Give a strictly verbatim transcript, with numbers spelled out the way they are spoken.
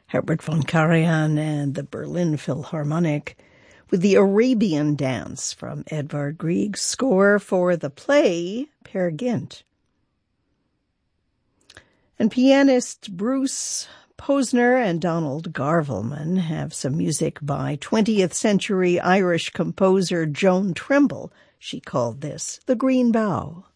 Herbert von Karajan and the Berlin Philharmonic with the Arabian Dance from Edvard Grieg's score for the play Peer Gynt. And pianist Bruce Posner and Donald Garvelman have some music by twentieth century Irish composer Joan Trimble. She called this The Green Bough.